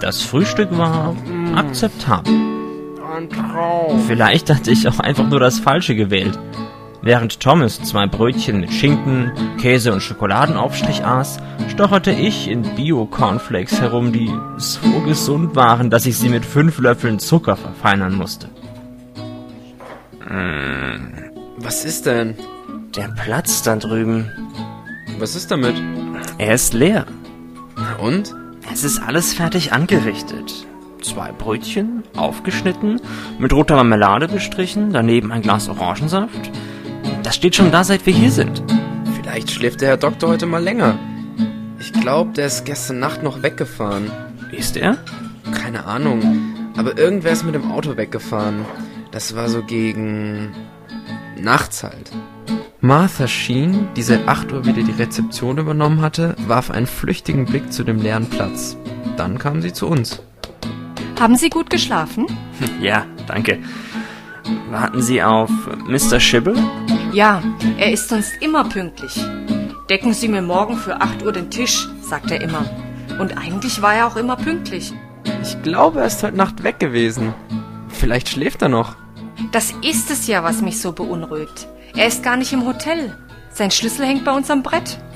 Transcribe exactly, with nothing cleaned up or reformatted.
Das Frühstück war akzeptabel. Ein Traum. Vielleicht hatte ich auch einfach nur das Falsche gewählt. Während Thomas zwei Brötchen mit Schinken, Käse und Schokoladenaufstrich aß, stocherte ich in Bio-Cornflakes herum, die so gesund waren, dass ich sie mit fünf Löffeln Zucker verfeinern musste. Was ist denn? Der Platz da drüben, Was ist damit? er ist leer. Und? Es ist alles fertig angerichtet. Zwei Brötchen, aufgeschnitten, mit roter Marmelade bestrichen, daneben ein Glas Orangensaft. Das steht schon da, seit wir hier sind. Vielleicht schläft der Herr Doktor heute mal länger. Ich glaube, der ist gestern Nacht noch weggefahren. Ist er? Keine Ahnung. Aber irgendwer ist mit dem Auto weggefahren. Das war so gegen... nachts halt. Martha Sheen, die seit acht Uhr wieder die Rezeption übernommen hatte, warf einen flüchtigen Blick zu dem leeren Platz. Dann kam sie zu uns. Haben Sie gut geschlafen? Ja, danke. Warten Sie auf Mister Schibble? Ja, er ist sonst immer pünktlich. Decken Sie mir morgen für acht Uhr den Tisch, sagt er immer. Und eigentlich war er auch immer pünktlich. Ich glaube, er ist heute Nacht weg gewesen. Vielleicht schläft er noch. Das ist es ja, was mich so beunruhigt. Er ist gar nicht im Hotel. Sein Schlüssel hängt bei uns am Brett.